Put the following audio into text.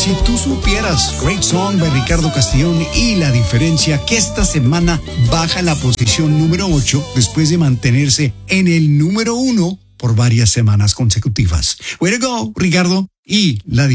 Si tú supieras, Great Song de Ricardo Castellón y la diferencia que esta semana baja en la posición número 8 después de mantenerse en el número 1 por varias semanas consecutivas. Way to go, Ricardo. Y la